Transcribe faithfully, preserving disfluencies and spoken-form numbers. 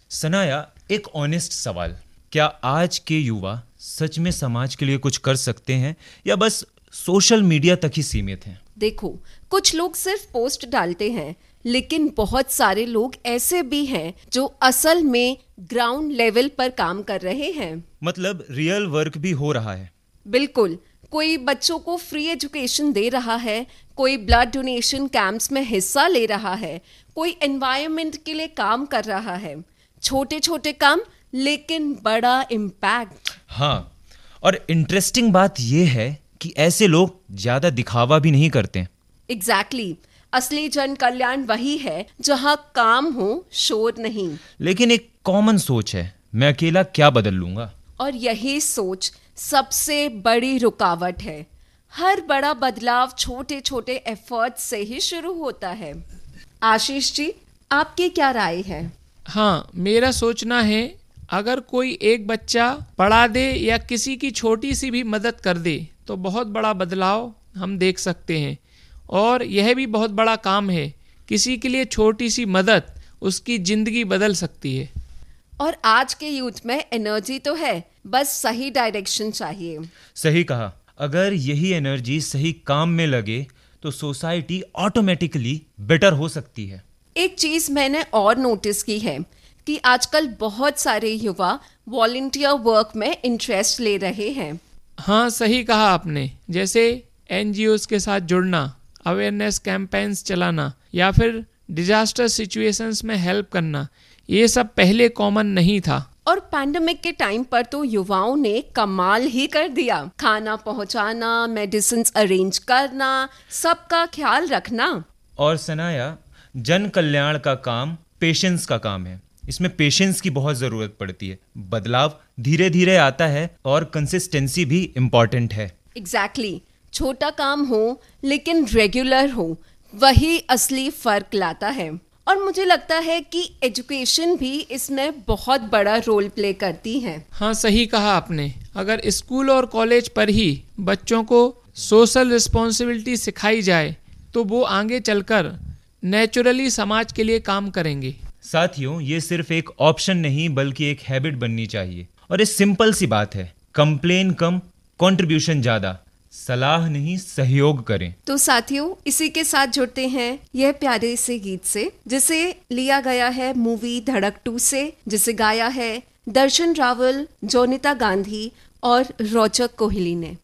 सनाया, एक ऑनेस्ट सवाल, क्या आज के युवा सच में समाज के लिए कुछ कर सकते हैं या बस सोशल मीडिया तक ही सीमित हैं? देखो, कुछ लोग सिर्फ पोस्ट डालते हैं, लेकिन बहुत सारे लोग ऐसे भी हैं जो असल में ग्राउंड लेवल पर काम कर रहे हैं। मतलब रियल वर्क भी हो रहा है। बिल्कुल, कोई बच्चों को फ्री एजुकेशन दे रहा है, कोई ब्लड डोनेशन कैंप्स में हिस्सा ले रहा है, कोई एनवायरनमेंट के लिए काम कर रहा है। छोटे छोटे काम लेकिन बड़ा इम्पैक्ट। हाँ, और इंटरेस्टिंग बात यह है कि ऐसे लोग ज्यादा दिखावा भी नहीं करते। Exactly exactly. असली जन कल्याण वही है जहाँ काम हो, शोर नहीं। लेकिन एक कॉमन सोच है, मैं अकेला क्या बदल लूंगा। और यही सोच सबसे बड़ी रुकावट है। हर बड़ा बदलाव छोटे छोटे एफर्ट से ही शुरू होता है। आशीष जी, आपकी क्या राय है? हाँ, मेरा सोचना है अगर कोई एक बच्चा पढ़ा दे या किसी की छोटी सी भी मदद कर दे तो बहुत बड़ा बदलाव हम देख सकते हैं। और यह भी बहुत बड़ा काम है, किसी के लिए छोटी सी मदद उसकी जिंदगी बदल सकती है। और आज के यूथ में एनर्जी तो है, बस सही डायरेक्शन चाहिए। सही कहा, अगर यही एनर्जी सही काम में लगे तो सोसाइटी ऑटोमेटिकली बेटर हो सकती है। एक चीज मैंने और नोटिस की है कि आजकल बहुत सारे युवा वॉलंटियर वर्क में इंटरेस्ट ले रहे हैं। हाँ, सही कहा आपने, जैसे एनजीओज के साथ जुड़ना, अवेयरनेस कैंपेन्स चलाना या फिर डिजास्टर सिचुएशंस में हेल्प करना, ये सब पहले कॉमन नहीं था। और पैंडेमिक के टाइम पर तो युवाओं ने कमाल ही कर दिया। खाना पहुंचाना, मेडिसिन अरेंज करना, सबका ख्याल रखना। और सनाया, जन कल्याण का काम पेशेंस का काम है। इसमें पेशेंस की बहुत ज़रूरत पड़ती है। बदलाव धीरे धीरे आता है और कंसिस्टेंसी भी इम्पॉर्टेंट है। Exactly exactly. छोटा काम हो लेकिन रेगुलर हो, वही असली फर्क लाता है। और मुझे लगता है कि एजुकेशन भी इसमें बहुत बड़ा रोल प्ले करती है। हाँ, सही कहा आपने, अगर स्कूल और कॉलेज पर ही बच्चों को सोशल रिस्पॉन्सिबिलिटी सिखाई जाए तो वो आगे चलकर नेचुरली समाज के लिए काम करेंगे। साथियों, ये सिर्फ एक ऑप्शन नहीं बल्कि एक हैबिट बननी चाहिए। और ये सिंपल सी बात है, कंप्लेन कम, कंट्रीब्यूशन ज्यादा। सलाह नहीं, सहयोग करें। तो साथियों, इसी के साथ जुड़ते हैं यह प्यारे से गीत से, जिसे लिया गया है मूवी धड़क टू से, जिसे गाया है दर्शन रावल, जोनिता गांधी और रोचक कोहली ने।